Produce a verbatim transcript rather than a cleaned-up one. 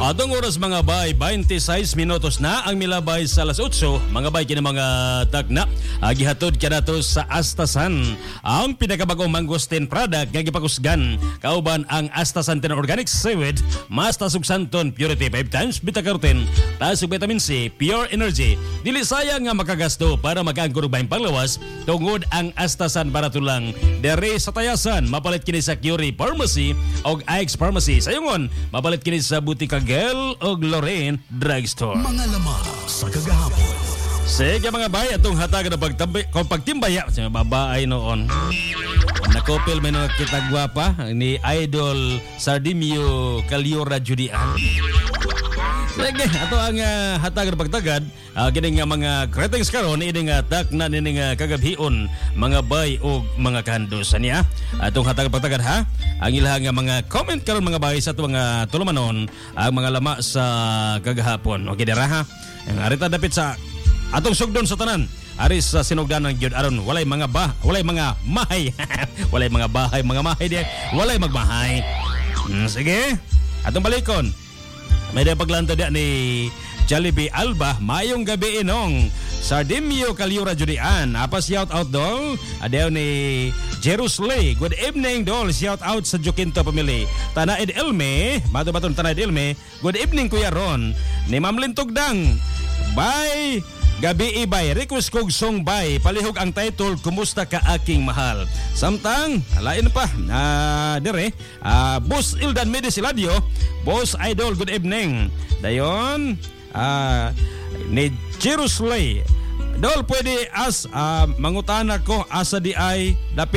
Atong oras mga bay, twenty-six minutos na ang milabay sa alas otso. Mga bay, kina mga tagna. Uh, gihatod ka na to sa Astasan. Ang pinakabagong mangosteen product nga gipakusgan. Kauban ang Astasan ten Organic Seaweed. Mas tasog santon purity five times beta-carotene. Tasog vitamin C, pure energy. Dili sayang nga makagasto para mag-angkor bayang panglawas. Tungod ang Astasan barato lang. Dere sa tayasan, mapalit kini sa Curie Pharmacy o I X Pharmacy. Sayongon, mapalit kini sa Butika Gel o Lorraine Drugstore. Mga lamang sa kagahapon. Sige mga bay, atong hatagan na pagtimbaya, kung pagtimbaya sa mga babae noon. Nakopil may nung kita gwapa ni Idol Sardimio Caliora Judian. Sige, ato ang uh, hatagan na pagtagad. Uh, kini nga mga greetings karon, ini nga tak na nini nga kagabhion mga bay o mga kandos niya. Atong hatagan pagtagad ha. Ang ilang nga mga comment karon mga bay sa ato mga tulumanon ang mga lama sa kagahapon. Okay dira ha. Ang arita dapit sa atong sugdon sa tanan. Aris sa sinugdanan gyud aron walay mga bah, walay mga mahay. Walay mga bahay, mga mahay di. Walay magmahay. Hmm, sige. Atong balikon. May day paglanta dia ni Jollibee Alba. Mayong gabi inong Sardimio Caliura Judian. Apa shout out dol. Adeo ni Jerusalem. Good evening dol. Shout out sa Jokinto family. Tanaid Elme. Bato-baton Tanaid Elme. Good evening Kuya Ron. Ni Ma'am Lintugdang. Bye. Gabi ibay. Request kog song bye. Palihog ang title Kumusta ka aking mahal. Samtang lain pa. Uh, dire. Uh, Boss Ildan Medisiladio. Boss Idol, good evening. Dayon, uh, ni Jerusalem. Dol, pwede as uh, mangutana ko asa di ay dapit